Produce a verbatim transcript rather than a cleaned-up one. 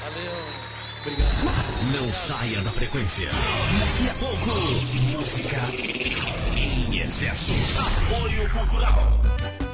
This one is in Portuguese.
Valeu. Obrigado. Não saia da frequência. Daqui a pouco, música em excesso. Apoio cultural.